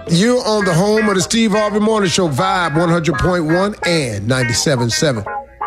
You're on the home of the Steve Harvey Morning Show, Vibe 100.1 and 97.7.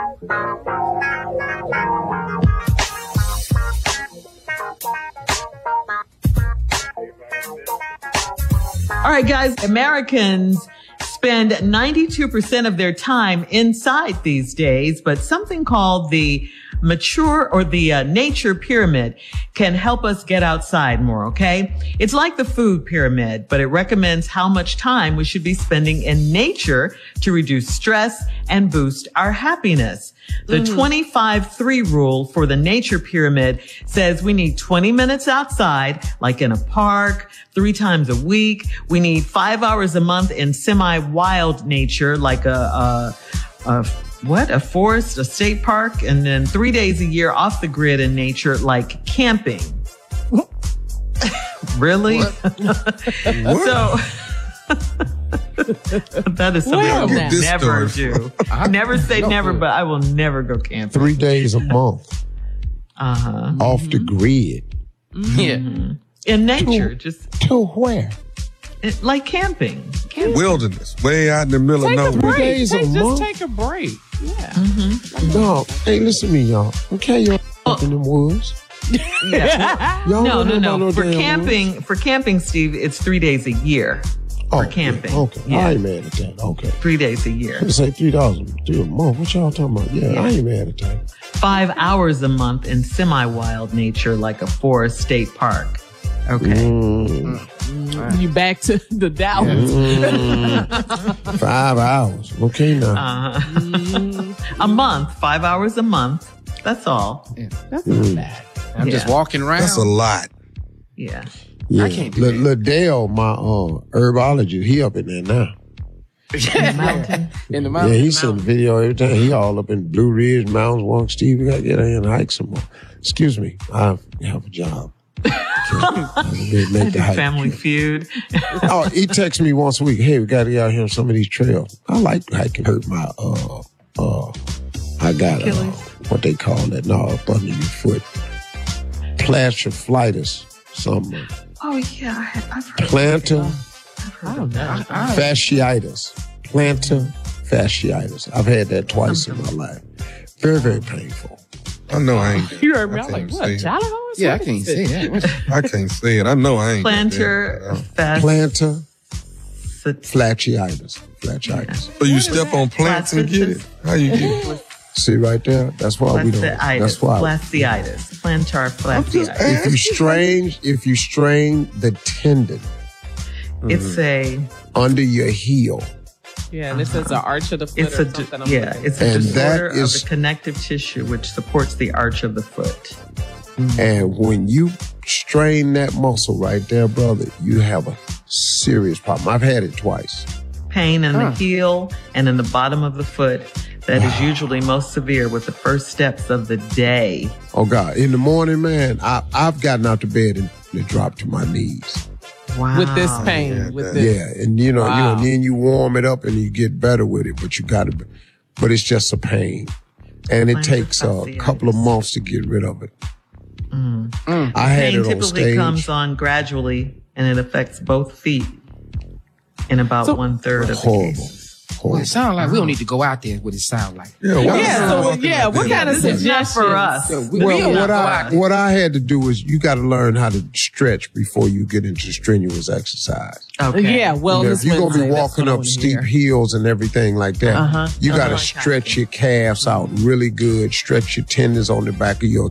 All right, guys, Americans spend 92% of their time inside these days, but something called the nature pyramid can help us get outside more, okay? It's like the food pyramid, but it recommends how much time we should be spending in nature to reduce stress and boost our happiness. The 25-3 rule for the nature pyramid says we need 20 minutes outside, like in a park, 3 times a week. We need 5 hours a month in semi-wild nature, like a forest, a state park, and then 3 days a year off the grid in nature, like camping. Really? So that is something I will never do. Never say never, but I will never go camping. 3 days a month. Off the grid. Yeah. In nature, to where? Like camping. Wilderness, way out in the middle of nowhere. 3 days a month. Just take a break. Yeah. No, hey, listen to me, y'all. Okay, y'all in the woods. Yeah. No. For camping, Steve, it's 3 days a year. For camping. Okay. Yeah. I ain't mad at that. Okay. 3 days a year. I say $3 a month. What y'all talking about? Yeah, I ain't mad at that. 5 hours a month in semi-wild nature, like a forest state park. Okay. You back to the Dallas. 5 hours. Okay, now. A month, 5 hours a month. That's all. Yeah. That's not bad. I'm just walking around. That's a lot. Yeah. Yeah. I can't do that. Liddell, my herbologist, he up in there now. In the mountain. Yeah, he sent a video every time. He all up in Blue Ridge Mountains. Walk, Steve, we got to get out here and hike some more. Excuse me. I have a job. Family Feud. Oh, he texts me once a week. Hey, we got to get out here on some of these trails. I like hiking. Hurt my I got what they call that? No, up under your foot. Plantar something. Oh yeah, I've heard. Plantar fasciitis. Plantar fasciitis. I've had that twice in my life. Very, very painful. I know I ain't. You heard me? I'm like, what? Jolly Yeah, I can't say that. I can't say it. I know I ain't. Plantar fasciitis. So you step on plants and get it? How you get it? See right there? That's why we don't. That's why. Fasciitis. Plantar fasciitis. If you strain the tendon, it's a under your heel. Yeah, this is an arch of the foot. It's a disorder of the connective tissue which supports the arch of the foot. And when you strain that muscle right there, brother, you have a serious problem. I've had it twice. Pain in the heel and in the bottom of the foot that is usually most severe with the first steps of the day. Oh, God. In the morning, man, I've gotten out of bed and dropped to my knees. Wow. With this pain. And and then you warm it up and you get better with it, but you got to, but it's just a pain. And it takes a couple of months to get rid of it. I had it on stage. Pain typically comes on gradually and it affects both feet in about 1/3 of the cases. Well, it sounds like we don't need to go out there. What it sound like? What kind of suggestions for us? What I had to do is you got to learn how to stretch before you get into strenuous exercise. Okay. Yeah, well, if you're gonna be walking up steep hills and everything like that, you got to stretch your calves out really good. Stretch your tendons on the back of your